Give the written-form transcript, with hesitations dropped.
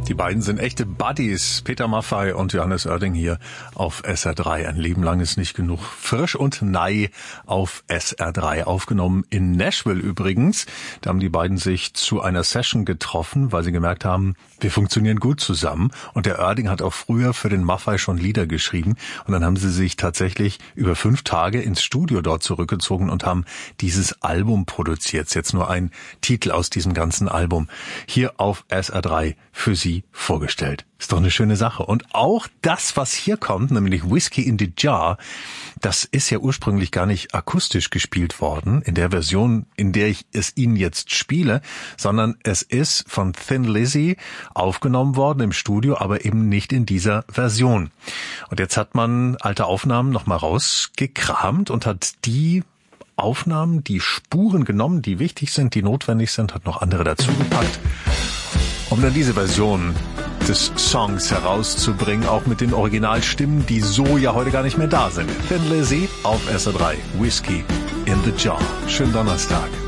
Die beiden sind echte Buddies, Peter Maffay und Johannes Oerding hier auf SR3. Ein Leben lang ist nicht genug. Frisch und nei auf SR3. Aufgenommen in Nashville übrigens. Da haben die beiden sich zu einer Session getroffen, weil sie gemerkt haben, wir funktionieren gut zusammen. Und der Oerding hat auch früher für den Maffay schon Lieder geschrieben. Und dann haben sie sich tatsächlich über 5 Tage ins Studio dort zurückgezogen und haben dieses Album produziert. Jetzt nur ein Titel aus diesem ganzen Album. Hier auf SR3 für Sie vorgestellt. Ist doch eine schöne Sache. Und auch das, was hier kommt, nämlich Whiskey in the Jar, das ist ja ursprünglich gar nicht akustisch gespielt worden, in der Version, in der ich es Ihnen jetzt spiele, sondern es ist von Thin Lizzy aufgenommen worden im Studio, aber eben nicht in dieser Version. Und jetzt hat man alte Aufnahmen nochmal rausgekramt und hat die Aufnahmen, die Spuren genommen, die wichtig sind, die notwendig sind, hat noch andere dazugepackt, um dann diese Version des Songs herauszubringen, auch mit den Originalstimmen, die so ja heute gar nicht mehr da sind. Thin Lizzy auf SR3, Whiskey in the Jar. Schönen Donnerstag.